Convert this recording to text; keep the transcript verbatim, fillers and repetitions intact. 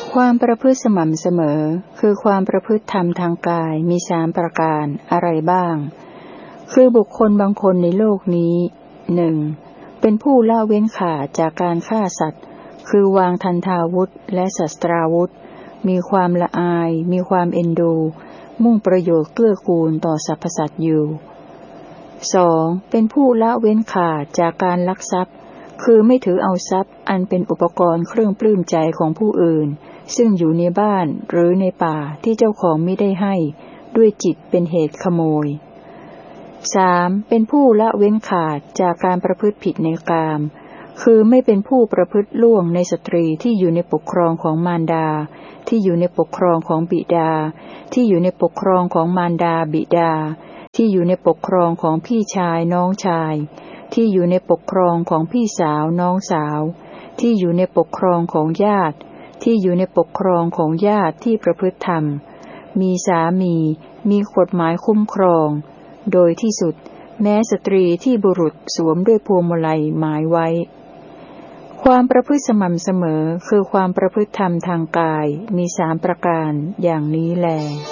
ความประพฤติสม่ำเสมอคือความประพฤติธรรมทางกายมีสามประการอะไรบ้างคือบุคคลบางคนในโลกนี้หนึ่งเป็นผู้ละเว้นขาดจากการฆ่าสัตว์คือวางทันทาวุธและศัสตราวุธมีความละอายมีความเอ็นดูมุ่งประโยชน์เกื้อกูลต่อสรรพสัตว์อยู่สองเป็นผู้ละเว้นขาดจากการลักทรัพย์คือไม่ถือเอาทรัพย์อันเป็นอุปกรณ์เครื่องปลื้มใจของผู้อื่นซึ่งอยู่ในบ้านหรือในป่าที่เจ้าของมิได้ให้ด้วยจิตเป็นเหตุขโมยสามเป็นผู้ละเว้นขาดจากการประพฤติผิดในกามคือไม่เป็นผู้ประพฤติล่วงในสตรีที่อยู่ในปกครองของมารดาที่อยู่ในปกครองของบิดาที่อยู่ในปกครองของมารดาบิดาที่อยู่ในปกครองของพี่ชายน้องชายที่อยู่ในปกครองของพี่สาวน้องสาวที่อยู่ในปกครองของญาติที่อยู่ในปกครองของญาติที่ประพฤติธรรมมีสามีมีกฎหมายคุ้มครองโดยที่สุดแม้สตรีที่บุรุษสวมด้วยพวงมาลัยหมายไว้ความประพฤติสม่ำเสมอคือความประพฤติธรรมทางกายมีสามประการอย่างนี้แล